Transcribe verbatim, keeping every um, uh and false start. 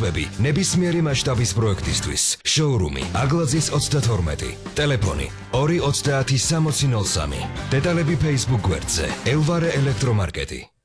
საშუალებები ნებისმიერი მასშტაბის პროექტისთვის. შოურუმი აგლაძის ოცდათორმეტი. ტელეფონი ორი ოცდაათი სამოცი ნოლ სამი. დეტალები Facebook გვერდზე. ელვარე ელექტრომარკეტი.